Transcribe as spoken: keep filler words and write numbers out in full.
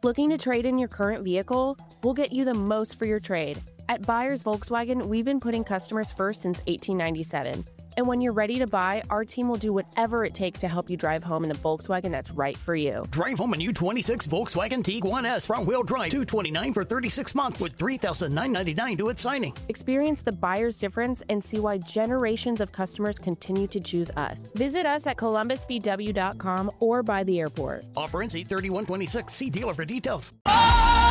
Looking to trade in your current vehicle? We'll get you the most for your trade. At Buyers Volkswagen, we've been putting customers first since eighteen ninety-seven. And when you're ready to buy, our team will do whatever it takes to help you drive home in the Volkswagen that's right for you. Drive home a new twenty-six Volkswagen Tiguan S front-wheel drive, two hundred twenty-nine dollars for thirty-six months with three thousand nine hundred ninety-nine dollars due at signing. Experience the buyer's difference and see why generations of customers continue to choose us. Visit us at columbus v w dot com or by the airport. Offer ends eight thirty-one twenty-six. See dealer for details. Oh!